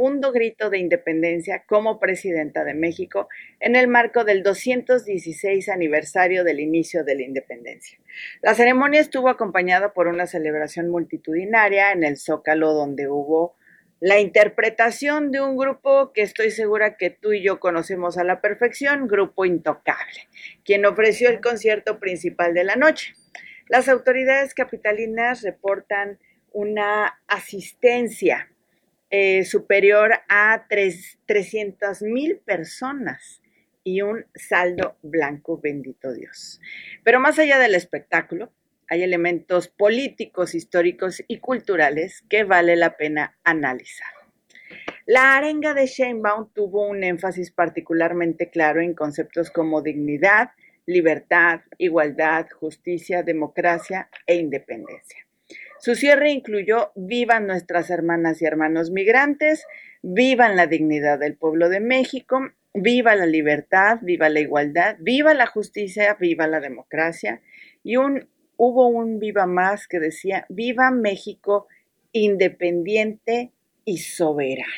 segundo grito de independencia como presidenta de México en el marco del 216 aniversario del inicio de la independencia. La ceremonia estuvo acompañada por una celebración multitudinaria en el Zócalo, donde hubo la interpretación de un grupo que estoy segura que tú y yo conocemos a la perfección, Grupo Intocable, quien ofreció el concierto principal de la noche. Las autoridades capitalinas reportan una asistencia superior a 300,000 personas y un saldo blanco, bendito Dios. Pero más allá del espectáculo, hay elementos políticos, históricos y culturales que vale la pena analizar. La arenga de Sheinbaum tuvo un énfasis particularmente claro en conceptos como dignidad, libertad, igualdad, justicia, democracia e independencia. Su cierre incluyó vivan nuestras hermanas y hermanos migrantes, vivan la dignidad del pueblo de México, viva la libertad, viva la igualdad, viva la justicia, viva la democracia. Y hubo un viva más que decía, viva México independiente y soberano.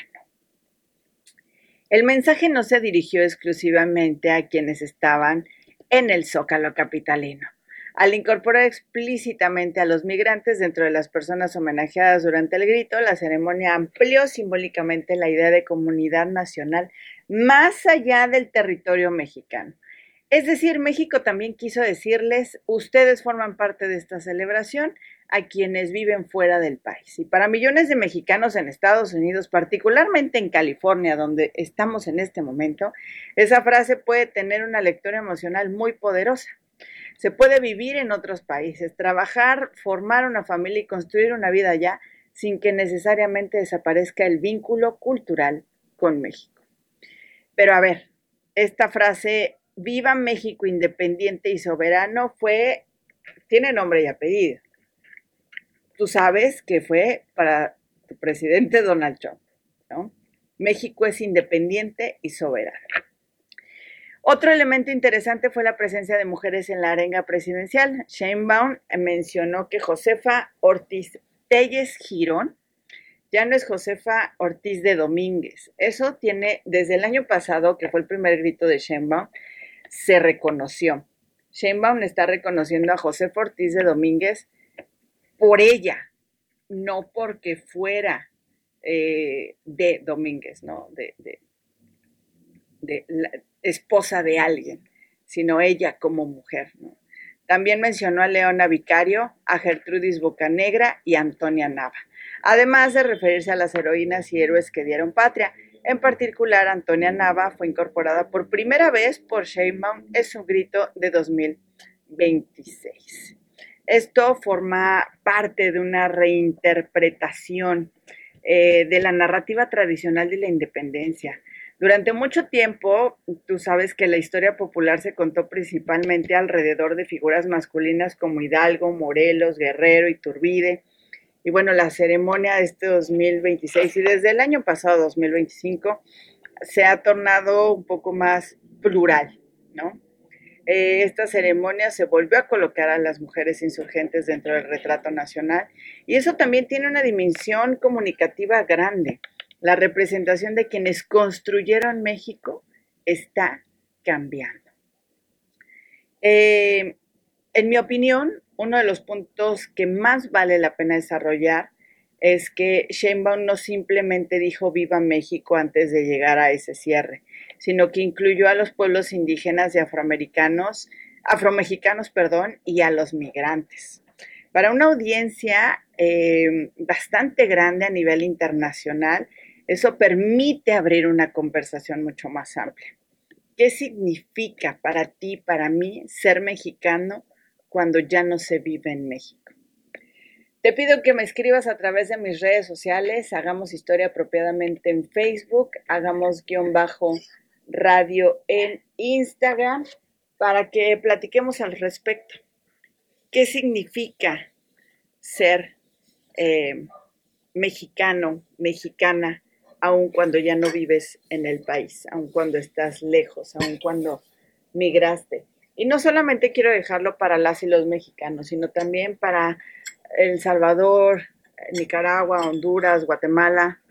El mensaje no se dirigió exclusivamente a quienes estaban en el Zócalo capitalino. Al incorporar explícitamente a los migrantes dentro de las personas homenajeadas durante el grito, la ceremonia amplió simbólicamente la idea de comunidad nacional más allá del territorio mexicano. Es decir, México también quiso decirles, ustedes forman parte de esta celebración a quienes viven fuera del país. Y para millones de mexicanos en Estados Unidos, particularmente en California, donde estamos en este momento, esa frase puede tener una lectura emocional muy poderosa. Se puede vivir en otros países, trabajar, formar una familia y construir una vida allá sin que necesariamente desaparezca el vínculo cultural con México. Pero a ver, esta frase, viva México independiente y soberano, tiene nombre y apellido. Tú sabes que fue para tu presidente Donald Trump, ¿no? México es independiente y soberano. Otro elemento interesante fue la presencia de mujeres en la arenga presidencial. Sheinbaum mencionó que Josefa Ortiz Telles Girón ya no es Josefa Ortiz de Domínguez. Eso tiene, desde el año pasado, que fue el primer grito de Sheinbaum, se reconoció. Sheinbaum está reconociendo a Josefa Ortiz de Domínguez por ella, no porque fuera de Domínguez, ¿no? De la esposa de alguien, sino ella como mujer, ¿no? También mencionó a Leona Vicario, a Gertrudis Bocanegra y a Antonia Nava, además de referirse a las heroínas y héroes que dieron patria. En particular, Antonia Nava fue incorporada por primera vez por Sheinbaum en su grito de 2026. Esto forma parte de una reinterpretación de la narrativa tradicional de la independencia. Durante mucho tiempo, tú sabes que la historia popular se contó principalmente alrededor de figuras masculinas como Hidalgo, Morelos, Guerrero, Iturbide. Y bueno, la ceremonia de este 2026 y desde el año pasado, 2025, se ha tornado un poco más plural, ¿no? Esta ceremonia se volvió a colocar a las mujeres insurgentes dentro del retrato nacional y eso también tiene una dimensión comunicativa grande. La representación de quienes construyeron México está cambiando. En mi opinión, uno de los puntos que más vale la pena desarrollar es que Sheinbaum no simplemente dijo viva México antes de llegar a ese cierre, sino que incluyó a los pueblos indígenas y afromexicanos, y a los migrantes. Para una audiencia bastante grande a nivel internacional, eso permite abrir una conversación mucho más amplia. ¿Qué significa para ti, para mí, ser mexicano cuando ya no se vive en México? Te pido que me escribas a través de mis redes sociales, hagamos historia apropiadamente en Facebook, hagamos _radio en Instagram, para que platiquemos al respecto. ¿Qué significa ser mexicano, mexicana, aun cuando ya no vives en el país, aun cuando estás lejos, aun cuando migraste? Y no solamente quiero dejarlo para las y los mexicanos, sino también para El Salvador, Nicaragua, Honduras, Guatemala,